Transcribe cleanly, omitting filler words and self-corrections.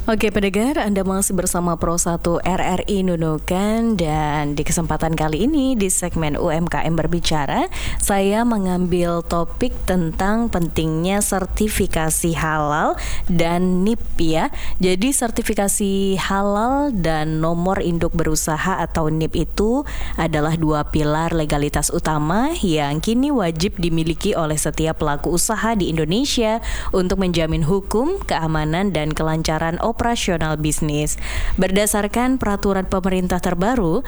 Oke pendengar, Anda masih bersama Pro1 RRI Nunukan dan di kesempatan kali ini di segmen UMKM Berbicara, saya mengambil topik tentang pentingnya sertifikasi halal dan NIP ya. Jadi sertifikasi halal dan nomor induk berusaha atau NIP itu adalah dua pilar legalitas utama yang kini wajib dimiliki oleh setiap pelaku usaha di Indonesia untuk menjamin hukum, keamanan, dan kelancaran operasional bisnis. Berdasarkan peraturan pemerintah terbaru,